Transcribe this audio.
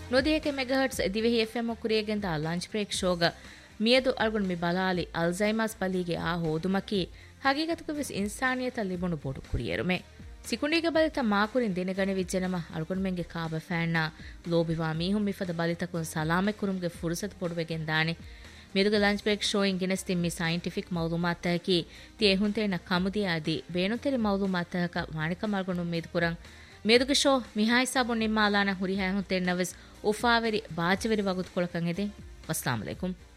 නොදියක megahertz ದಿವೆಹಿ FM ಕುರಿಯಗೆಂದ lunch break ಶೋಗ ಮಿಯದು ಅಳ್ಗುಣ್ ಮಿ Balali Alzheimer's ಬಲಿಗೆ ಆ ಹೋದುಮಕಿ ಹಗೀಗತುಕು ವಿಸ್ ಇನ್ಸಾನಿಯತ ಲಿಬುಣು ಬೋಡು ಕುರಿಯರುಮೆ ಸಿಕುಂಡಿಗೆ ಬಲಿತ ಮಾಕುರಿನ್ ದಿನಗಣಿ ವಿಜ್ಜನಮ ಅಳ್ಗುಣ್ ಮೆಂಗೆ ಕಾಬ ಫ್ಯಾಣ್ಣ ಲೋಬಿವಾ ಮೀಹುಂ ಮಿಫದ ಬಲಿತಕುನ್ ಸಲಾಮೆ ಕುರುಮ್ಗೆ ಫುರ್ಸತ್ ಪೊಡುವೆಗೆಂದಾನೆ ಮಿದುಗ ಲಂಚ್ ಬ್ರೇಕ್ ಶೋಯಿಂಗ್ ಗಿನೆಸ್ತಿನ್ ಮಿ ಸೈಂಟಿಫಿಕ್ ಮೌಲೂಮಾತ್ ತಹಕಿ ತಿ ಎಹುಂತೇನ ಕಮುದಿ ಆದಿ ಬೇನುತೆರಿ ಮೌಲೂಮಾತ್ ತಹಕ ವಾಣಿಕ ಮಲ್ಗುಣು ಮೀದು ಕುರಂ ಮಿದುಗ ಶೋ ಮಿಹಾಯ್ ಸಾಬು ನಿಮ್ಮಾಲಾನ ಹುರಿಹಾಯ್ ಹುಂತೇನ್ ನವೆಸ್ ಉಫಾವೆರಿ ಬಾಜವೆರಿ ವಗುತ್ ಕೊಳಕಂ ಎದೆ ಅಸ್ಸಲಾಮು ಅಲೈಕುಂ